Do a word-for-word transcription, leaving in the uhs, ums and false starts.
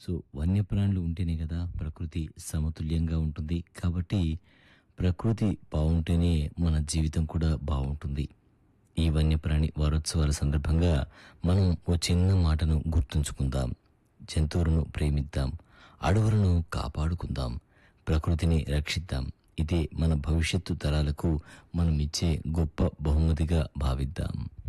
So వన్యప్రాణులు ఉంటేనే కదా ప్రకృతి సమతుల్యంగా ఉంటుంది. కాబట్టి ప్రకృతి బాగుంటేనే మన జీవితం కూడా బాగుంటుంది. ఈ వన్యప్రాణి వారోత్సవాల సందర్భంగా మనం ఓ చిన్న మాటను గుర్తుంచుకుందాం. జంతువులను ప్రేమిద్దాం, అడవులను కాపాడుకుందాం, ప్రకృతిని రక్షిద్దాం. ఇదే మన భవిష్యత్తు తరాలకు మనం ఇచ్చే గొప్ప బహుమతిగా భావిద్దాం.